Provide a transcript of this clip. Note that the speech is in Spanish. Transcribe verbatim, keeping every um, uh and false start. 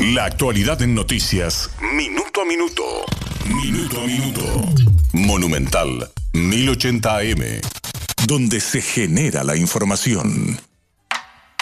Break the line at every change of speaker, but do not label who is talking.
La actualidad en noticias, minuto a minuto. Minuto a minuto. Monumental mil ochenta A M, donde se genera la información.